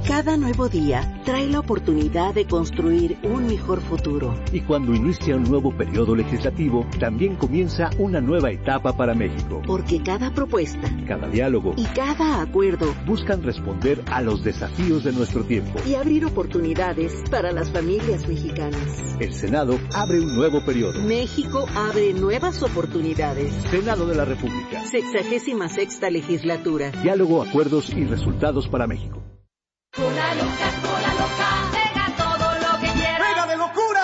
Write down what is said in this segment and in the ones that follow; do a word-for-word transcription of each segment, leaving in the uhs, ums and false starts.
Cada nuevo día trae la oportunidad de construir un mejor futuro. Y cuando inicia un nuevo periodo legislativo, también comienza una nueva etapa para México. Porque cada propuesta, cada diálogo y cada acuerdo buscan responder a los desafíos de nuestro tiempo y abrir oportunidades para las familias mexicanas. El Senado abre un nuevo periodo. México abre nuevas oportunidades. Senado de la República. Sexagésima sexta legislatura. Diálogo, acuerdos y resultados para México. Cola loca, cola loca, pega todo lo que quiera. ¡Pega de locura!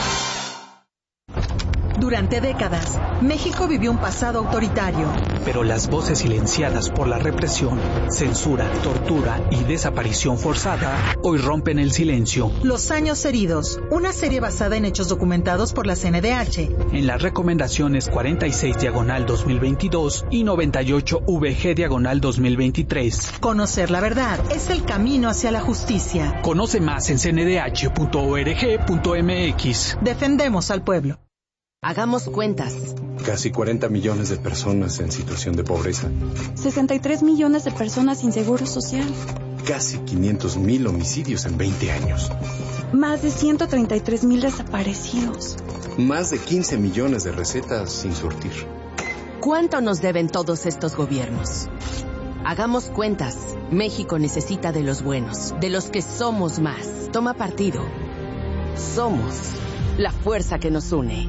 Durante décadas, México vivió un pasado autoritario. Pero las voces silenciadas por la represión, censura, tortura y desaparición forzada hoy rompen el silencio. Los años heridos, una serie basada en hechos documentados por la C N D H. En las recomendaciones cuarenta y seis diagonal dos mil veintidós y noventa y ocho V G diagonal dos mil veintitrés. Conocer la verdad es el camino hacia la justicia. Conoce más en c n d h punto org punto m x. Defendemos al pueblo. Hagamos cuentas. Casi cuarenta millones de personas en situación de pobreza. sesenta y tres millones de personas sin seguro social. Casi quinientos mil homicidios en veinte años. Más de ciento treinta y tres mil desaparecidos. Más de quince millones de recetas sin surtir. ¿Cuánto nos deben todos estos gobiernos? Hagamos cuentas. México necesita de los buenos, de los que somos más. Toma partido. Somos la fuerza que nos une.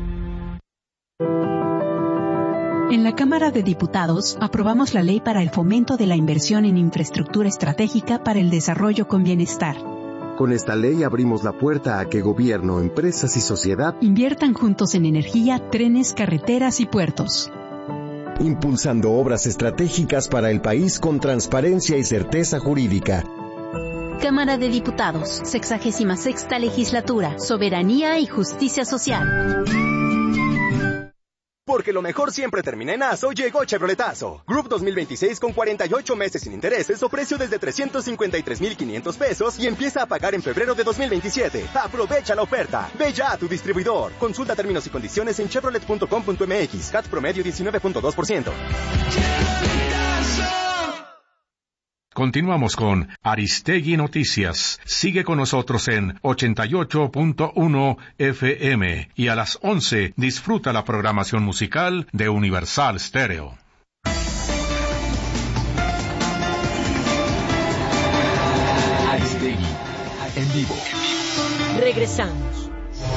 En la Cámara de Diputados aprobamos la Ley para el Fomento de la Inversión en Infraestructura Estratégica para el Desarrollo con Bienestar. Con esta ley abrimos la puerta a que gobierno, empresas y sociedad inviertan juntos en energía, trenes, carreteras y puertos. Impulsando obras estratégicas para el país con transparencia y certeza jurídica. Cámara de Diputados, sexagésima sexta legislatura, soberanía y justicia social. Porque lo mejor siempre termina en aso, llegó Chevroletazo. Group dos mil veintiséis con cuarenta y ocho meses sin intereses o precio desde trescientos cincuenta y tres mil quinientos pesos y empieza a pagar en febrero de dos mil veintisiete. Aprovecha la oferta. Ve ya a tu distribuidor. Consulta términos y condiciones en chevrolet punto com punto m x. C A T promedio diecinueve punto dos por ciento. Continuamos con Aristegui Noticias. Sigue con nosotros en ochenta y ocho punto uno F M y a las once disfruta la programación musical de Universal Stereo. Aristegui, en vivo. Regresamos.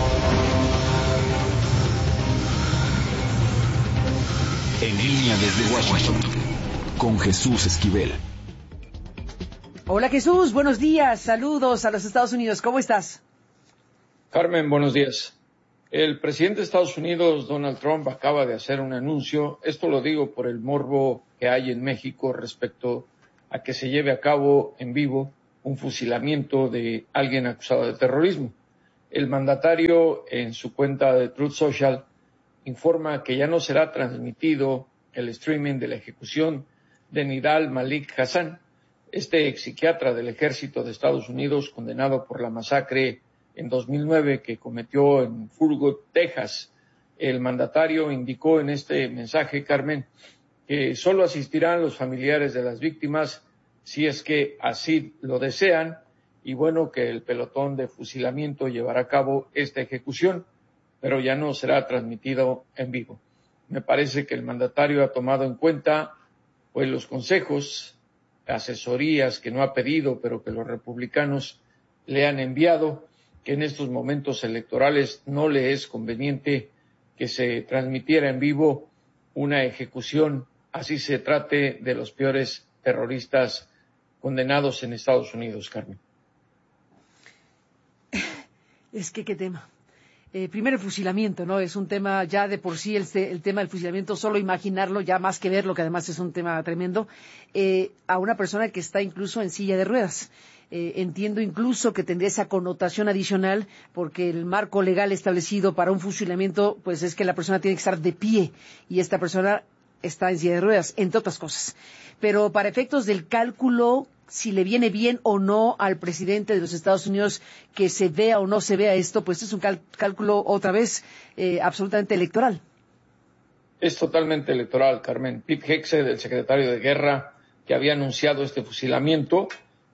En línea desde Washington, con Jesús Esquivel. Hola Jesús, buenos días, saludos a los Estados Unidos, ¿cómo estás? Carmen, buenos días. El presidente de Estados Unidos, Donald Trump, acaba de hacer un anuncio. Esto lo digo por el morbo que hay en México respecto a que se lleve a cabo en vivo un fusilamiento de alguien acusado de terrorismo. El mandatario, en su cuenta de Truth Social, informa que ya no será transmitido el streaming de la ejecución de Nidal Malik Hasan, este ex psiquiatra del ejército de Estados Unidos condenado por la masacre en dos mil nueve que cometió en Fort, Texas. El mandatario indicó en este mensaje, Carmen, que solo asistirán los familiares de las víctimas si es que así lo desean y bueno, que el pelotón de fusilamiento llevará a cabo esta ejecución, pero ya no será transmitido en vivo. Me parece que el mandatario ha tomado en cuenta pues los consejos, asesorías que no ha pedido, pero que los republicanos le han enviado, que en estos momentos electorales no le es conveniente que se transmitiera en vivo una ejecución, así se trate de los peores terroristas condenados en Estados Unidos, Carmen. Es que qué tema. Eh, primero el fusilamiento, ¿no? Es un tema ya de por sí, el, el tema del fusilamiento, solo imaginarlo, ya más que verlo, que además es un tema tremendo, eh, a una persona que está incluso en silla de ruedas. Eh, entiendo incluso que tendría esa connotación adicional, porque el marco legal establecido para un fusilamiento, pues es que la persona tiene que estar de pie, y esta persona está en silla de ruedas, entre otras cosas. Pero para efectos del cálculo, si le viene bien o no al presidente de los Estados Unidos que se vea o no se vea esto, pues es un cal- cálculo otra vez eh, absolutamente electoral. Es totalmente electoral, Carmen. Pete Hegseth, el secretario de Guerra, que había anunciado este fusilamiento,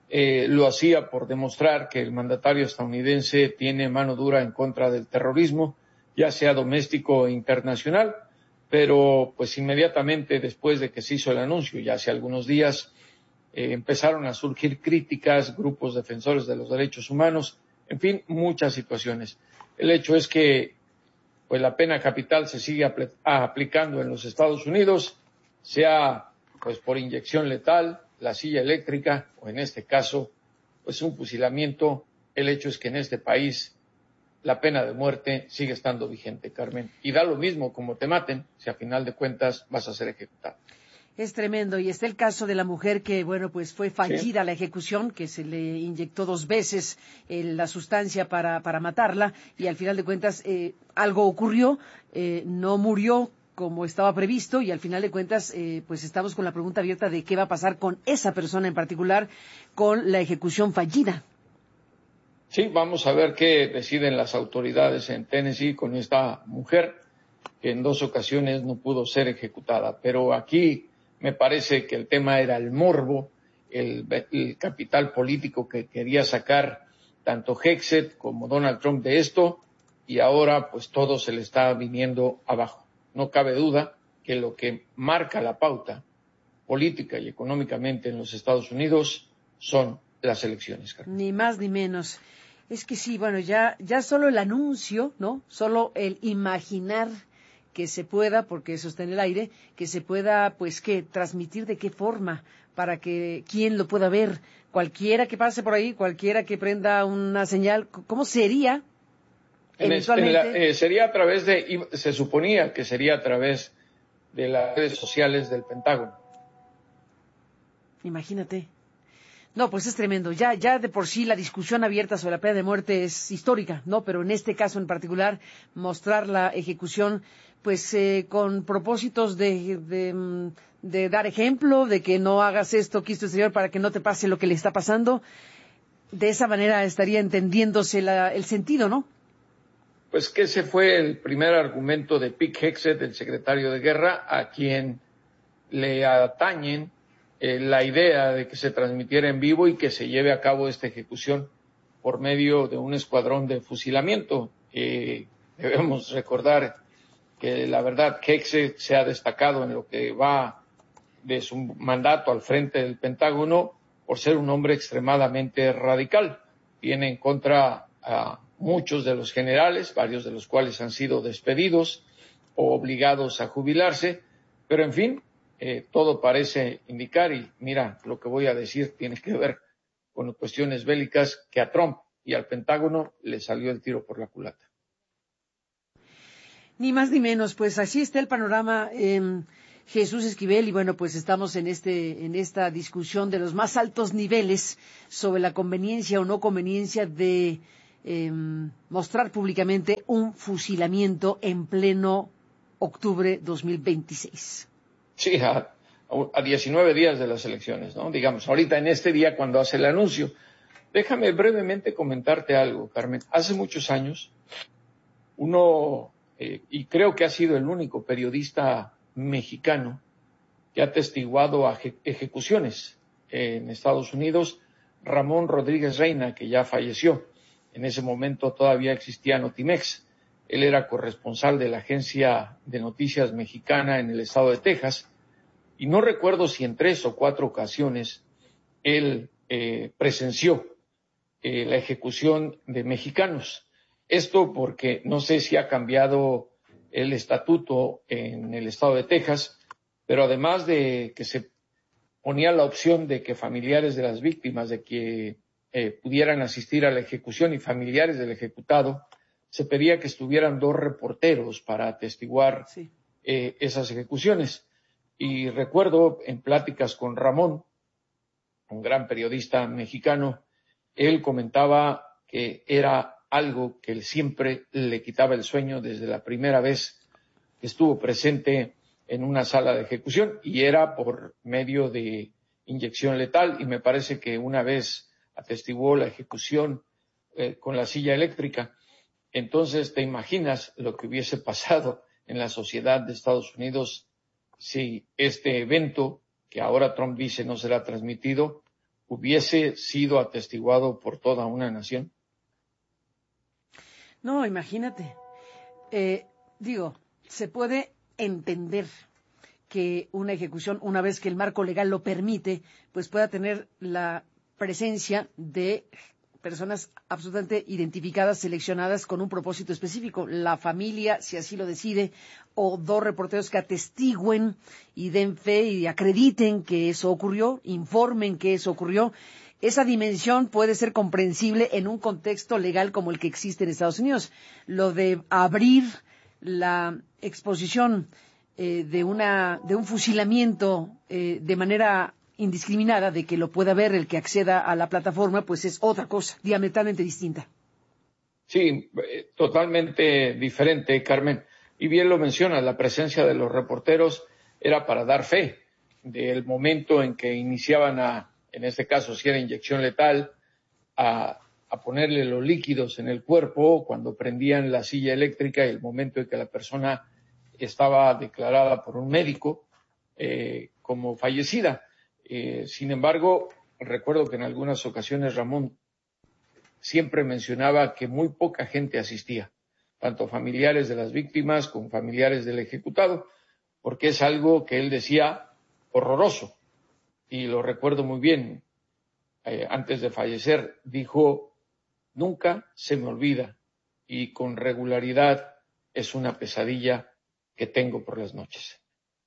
eh, lo hacía por demostrar que el mandatario estadounidense tiene mano dura en contra del terrorismo, ya sea doméstico o internacional, pero pues inmediatamente después de que se hizo el anuncio, ya hace algunos días, eh, empezaron a surgir críticas, grupos defensores de los derechos humanos, en fin, muchas situaciones. El hecho es que pues la pena capital se sigue apl- aplicando en los Estados Unidos, sea pues por inyección letal, la silla eléctrica o en este caso pues un fusilamiento. El hecho es que en este país la pena de muerte sigue estando vigente, Carmen, y da lo mismo como te maten, si a final de cuentas vas a ser ejecutado. Es tremendo. Y está el caso de la mujer que, bueno, pues fue fallida Sí. la ejecución, que se le inyectó dos veces eh, la sustancia para, para matarla, y al final de cuentas eh, algo ocurrió, eh, no murió como estaba previsto, y al final de cuentas eh, pues estamos con la pregunta abierta de qué va a pasar con esa persona en particular, con la ejecución fallida. Sí, vamos a ver qué deciden las autoridades en Tennessee con esta mujer que en dos ocasiones no pudo ser ejecutada. Pero aquí me parece que el tema era el morbo, el, el capital político que quería sacar tanto Hexet como Donald Trump de esto, y ahora pues todo se le está viniendo abajo. No cabe duda que lo que marca la pauta política y económicamente en los Estados Unidos son las elecciones, Carmen. Ni más ni menos. Es que sí, bueno, ya, ya solo el anuncio, ¿no? Solo el imaginar que se pueda, porque eso está en el aire, que se pueda, pues, ¿qué? Transmitir de qué forma, para que quien lo pueda ver, cualquiera que pase por ahí, cualquiera que prenda una señal, ¿cómo sería? En Eventualmente. en la, eh, sería a través de, se suponía que sería a través de las redes sociales del Pentágono. Imagínate. No, pues es tremendo. Ya, ya de por sí la discusión abierta sobre la pena de muerte es histórica, ¿no? Pero en este caso en particular, mostrar la ejecución, pues eh, con propósitos de, de, de dar ejemplo, de que no hagas esto, quisto exterior, para que no te pase lo que le está pasando. De esa manera estaría entendiéndose la, el sentido, ¿no? Pues que ese fue el primer argumento de Pete Hegseth, el secretario de Guerra, a quien le atañen eh, la idea de que se transmitiera en vivo y que se lleve a cabo esta ejecución por medio de un escuadrón de fusilamiento. Eh, debemos recordar que la verdad Hegseth se ha destacado en lo que va de su mandato al frente del Pentágono por ser un hombre extremadamente radical. Tiene en contra a muchos de los generales, varios de los cuales han sido despedidos o obligados a jubilarse, pero en fin, eh, todo parece indicar, y mira, lo que voy a decir tiene que ver con cuestiones bélicas, que a Trump y al Pentágono le salió el tiro por la culata. Ni más ni menos, pues así está el panorama, eh, Jesús Esquivel, y bueno, pues estamos en este, en esta discusión de los más altos niveles sobre la conveniencia o no conveniencia de Eh, mostrar públicamente un fusilamiento en pleno octubre dos mil veintiséis. Sí, a, a diecinueve días de las elecciones, ¿no? Digamos, ahorita en este día cuando hace el anuncio. Déjame brevemente comentarte algo, Carmen. Hace muchos años, uno, eh, y creo que ha sido el único periodista mexicano que ha atestiguado a eje- ejecuciones eh, en Estados Unidos, Ramón Rodríguez Reina, que ya falleció. En ese momento todavía existía Notimex. Él era corresponsal de la agencia de noticias mexicana en el estado de Texas. Y no recuerdo si en tres o cuatro ocasiones él eh, presenció eh, la ejecución de mexicanos. Esto porque no sé si ha cambiado el estatuto en el estado de Texas, pero además de que se ponía la opción de que familiares de las víctimas, de que Eh, pudieran asistir a la ejecución y familiares del ejecutado, se pedía que estuvieran dos reporteros para atestiguar sí. eh, esas ejecuciones. Y recuerdo en pláticas con Ramón, un gran periodista mexicano, él comentaba que era algo que él siempre le quitaba el sueño desde la primera vez que estuvo presente en una sala de ejecución, y era por medio de inyección letal, y me parece que una vez atestiguó la ejecución eh, con la silla eléctrica. Entonces, ¿te imaginas lo que hubiese pasado en la sociedad de Estados Unidos si este evento, que ahora Trump dice no será transmitido, hubiese sido atestiguado por toda una nación? No, imagínate. Eh, digo, se puede entender que una ejecución, una vez que el marco legal lo permite, pues pueda tener la presencia de personas absolutamente identificadas, seleccionadas con un propósito específico. La familia, si así lo decide, o dos reporteros que atestiguen y den fe y acrediten que eso ocurrió, informen que eso ocurrió. Esa dimensión puede ser comprensible en un contexto legal como el que existe en Estados Unidos. Lo de abrir la exposición eh, de una de un fusilamiento eh, de manera indiscriminada, de que lo pueda ver el que acceda a la plataforma, pues es otra cosa, diametralmente distinta. Sí, totalmente diferente, Carmen. Y bien lo menciona, la presencia de los reporteros era para dar fe del momento en que iniciaban a, en este caso si era inyección letal, a, a ponerle los líquidos en el cuerpo, cuando prendían la silla eléctrica y el momento en que la persona estaba declarada por un médico eh, como fallecida. Eh, sin embargo, recuerdo que en algunas ocasiones Ramón siempre mencionaba que muy poca gente asistía, tanto familiares de las víctimas como familiares del ejecutado, porque es algo que él decía horroroso. Y lo recuerdo muy bien. Eh, antes de fallecer dijo, nunca se me olvida y con regularidad es una pesadilla que tengo por las noches.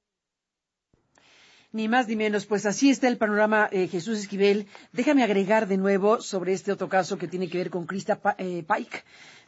Ni más ni menos, pues así está el panorama, eh, Jesús Esquivel. Déjame agregar de nuevo sobre este otro caso que tiene que ver con Krista eh, Pike,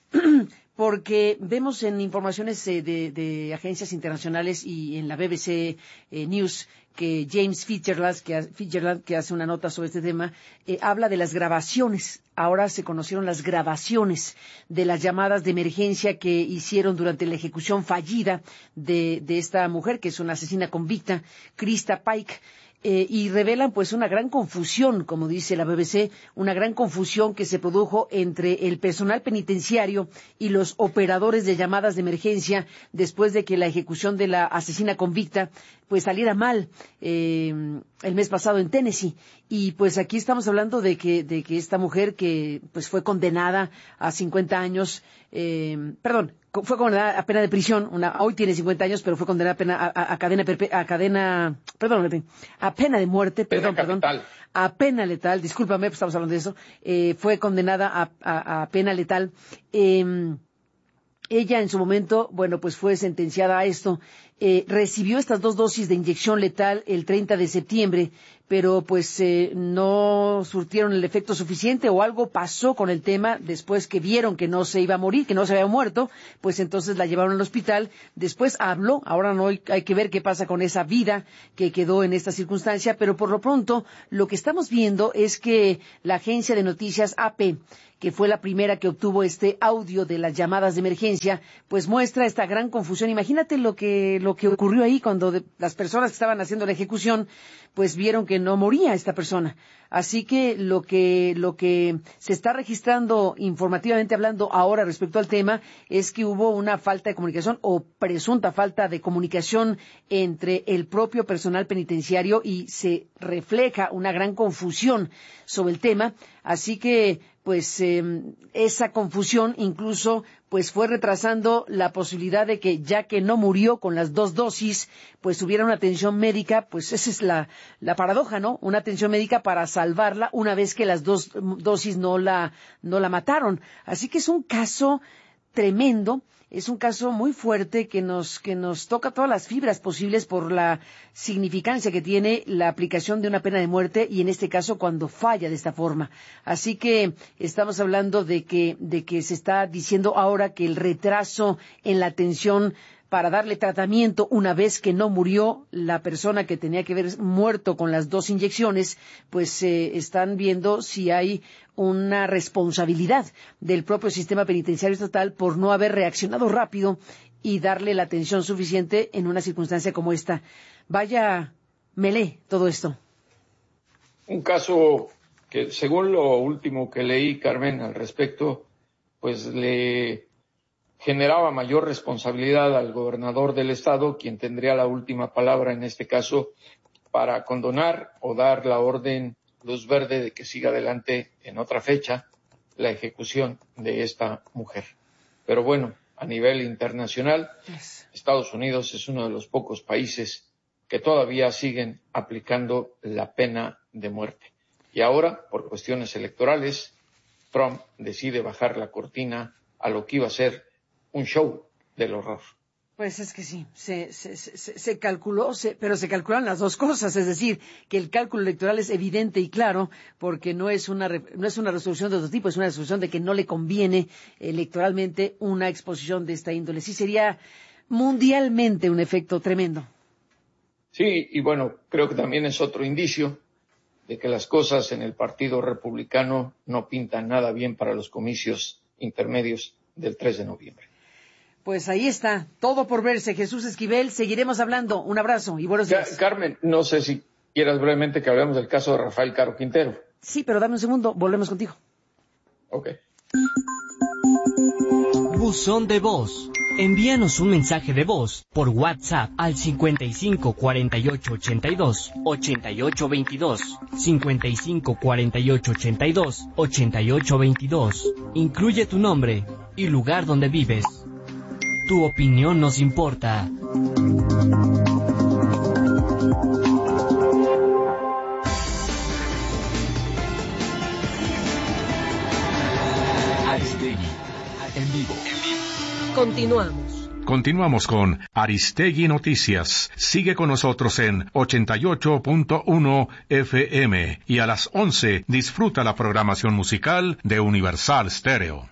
porque vemos en informaciones eh, de, de agencias internacionales y en la B B C eh, News que James Fitzgerald, que, Fitzgerald, que hace una nota sobre este tema, eh, habla de las grabaciones. Ahora se conocieron las grabaciones de las llamadas de emergencia que hicieron durante la ejecución fallida de, de esta mujer, que es una asesina convicta, Krista Pike. Eh, y revelan pues una gran confusión, como dice la B B C, una gran confusión que se produjo entre el personal penitenciario y los operadores de llamadas de emergencia después de que la ejecución de la asesina convicta pues saliera mal eh, el mes pasado en Tennessee. Y pues aquí estamos hablando de que, de que esta mujer que pues fue condenada a cincuenta años, eh, perdón, fue condenada a pena de prisión, una, hoy tiene cincuenta años, pero fue condenada a pena, a, a cadena, a cadena, perdón, a pena de muerte, perdón, pena perdón, a pena letal, discúlpame, pues estamos hablando de eso, eh, fue condenada a, a, a pena letal. Eh, ella en su momento, bueno, pues fue sentenciada a esto, eh, recibió estas dos dosis de inyección letal el treinta de septiembre, pero pues eh, no surtieron el efecto suficiente o algo pasó con el tema después que vieron que no se iba a morir, que no se había muerto, pues entonces la llevaron al hospital, después habló, ahora no hay, hay que ver qué pasa con esa vida que quedó en esta circunstancia, pero por lo pronto lo que estamos viendo es que la agencia de noticias A P, que fue la primera que obtuvo este audio de las llamadas de emergencia, pues muestra esta gran confusión. Imagínate lo que lo que ocurrió ahí cuando de, las personas que estaban haciendo la ejecución, pues vieron que no moría esta persona. Así que lo que lo que se está registrando informativamente hablando ahora respecto al tema es que hubo una falta de comunicación o presunta falta de comunicación entre el propio personal penitenciario y se refleja una gran confusión sobre el tema. Así que pues eh, esa confusión incluso pues fue retrasando la posibilidad de que ya que no murió con las dos dosis, pues hubiera una atención médica, pues esa es la, la paradoja, ¿no? Una atención médica para salvarla una vez que las dos dosis no la, no la mataron. Así que es un caso tremendo. Es un caso muy fuerte que nos, que nos toca todas las fibras posibles por la significancia que tiene la aplicación de una pena de muerte y en este caso cuando falla de esta forma. Así que estamos hablando de que, de que se está diciendo ahora que el retraso en la atención para darle tratamiento una vez que no murió la persona que tenía que haber muerto con las dos inyecciones, pues eh, están viendo si hay una responsabilidad del propio sistema penitenciario estatal por no haber reaccionado rápido y darle la atención suficiente en una circunstancia como esta. Vaya melé todo esto. Un caso que, según lo último que leí, Carmen, al respecto, pues le generaba mayor responsabilidad al gobernador del estado, quien tendría la última palabra en este caso para condonar o dar la orden luz verde de que siga adelante en otra fecha la ejecución de esta mujer. Pero bueno, a nivel internacional, Estados Unidos es uno de los pocos países que todavía siguen aplicando la pena de muerte. Y ahora, por cuestiones electorales, Trump decide bajar la cortina a lo que iba a ser un show del horror. Pues es que sí, se, se, se, se calculó, se, pero se calculan las dos cosas, es decir, que el cálculo electoral es evidente y claro, porque no es una no es una resolución de otro tipo, es una resolución de que no le conviene electoralmente una exposición de esta índole. Sí sería mundialmente un efecto tremendo. Sí, y bueno, creo que también es otro indicio de que las cosas en el Partido Republicano no pintan nada bien para los comicios intermedios del tres de noviembre. Pues ahí está, todo por verse. Jesús Esquivel, seguiremos hablando. Un abrazo y buenos días. Carmen, no sé si quieras brevemente que hablemos del caso de Rafael Caro Quintero. Sí, pero dame un segundo, volvemos contigo. Ok. Buzón de voz. Envíanos un mensaje de voz por WhatsApp al cincuenta y cinco cuarenta y ocho ochenta y dos ochenta y ocho veintidós, cincuenta y cinco cuarenta y ocho ochenta y dos ochenta y ocho veintidós. Incluye tu nombre y lugar donde vives. Tu opinión nos importa. Aristegui, en vivo. Continuamos. Continuamos con Aristegui Noticias. Sigue con nosotros en ochenta y ocho punto uno F M y a las once disfruta la programación musical de Universal Stereo.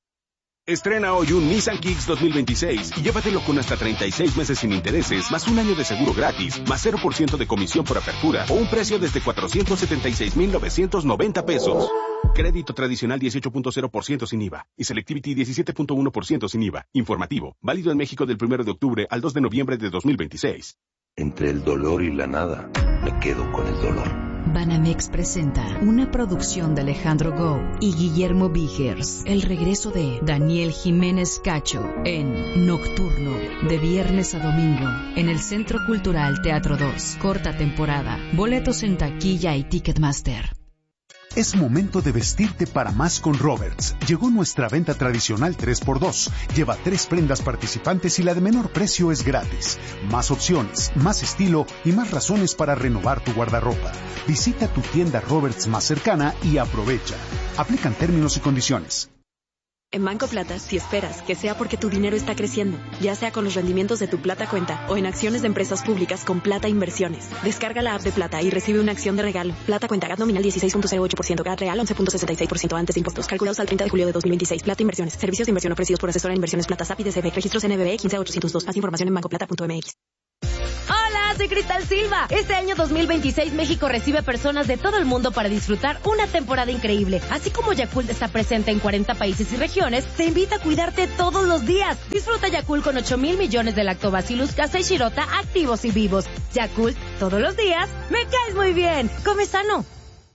Estrena hoy un Nissan Kicks dos mil veintiséis y llévatelo con hasta treinta y seis meses sin intereses, más un año de seguro gratis, más cero por ciento de comisión por apertura o un precio desde cuatrocientos setenta y seis mil novecientos noventa pesos. Crédito tradicional dieciocho punto cero por ciento sin I V A y Selectivity diecisiete punto uno por ciento sin I V A. Informativo, válido en México del primero de octubre al dos de noviembre de dos mil veintiséis. Entre el dolor y la nada, me quedo con el dolor. Banamex presenta una producción de Alejandro Gou y Guillermo Vigers. El regreso de Daniel Jiménez Cacho en Nocturno, de viernes a domingo, en el Centro Cultural Teatro dos. Corta temporada. Boletos en taquilla y Ticketmaster. Es momento de vestirte para más con Roberts. Llegó nuestra venta tradicional tres por dos. Lleva tres prendas participantes y la de menor precio es gratis. Más opciones, más estilo y más razones para renovar tu guardarropa. Visita tu tienda Roberts más cercana y aprovecha. Aplican términos y condiciones. En Banco Plata, si esperas que sea porque tu dinero está creciendo, ya sea con los rendimientos de tu Plata Cuenta o en acciones de empresas públicas con Plata Inversiones. Descarga la app de Plata y recibe una acción de regalo. Plata Cuenta, G A T nominal dieciséis punto cero ocho por ciento, G A T real once punto sesenta y seis por ciento antes de impuestos. Calculados al treinta de julio de dos mil veintiséis. Plata Inversiones. Servicios de inversión ofrecidos por asesora de inversiones Plata S A P y D C B. Registros N B B quince ochocientos dos. Más información en bancoplata punto m x. Hola, soy Cristal Silva. Este año dos mil veintiséis México recibe personas de todo el mundo para disfrutar una temporada increíble. Así como Yakult está presente en cuarenta países y regiones, te invita a cuidarte todos los días. Disfruta Yakult con ocho mil millones de Lactobacillus casei shirota activos y vivos. Yakult, todos los días, me caes muy bien. Come sano.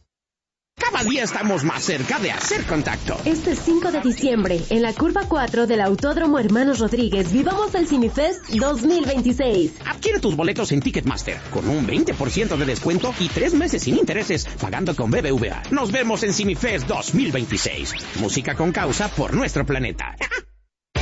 Cada día estamos más cerca de hacer contacto. Este cinco de diciembre, en la curva cuatro del Autódromo Hermanos Rodríguez, vivamos el CineFest dos mil veintiséis. Adquiere tus boletos en Ticketmaster con un veinte por ciento de descuento y tres meses sin intereses, pagando con B B V A. Nos vemos en CineFest dos mil veintiséis. Música con causa por nuestro planeta.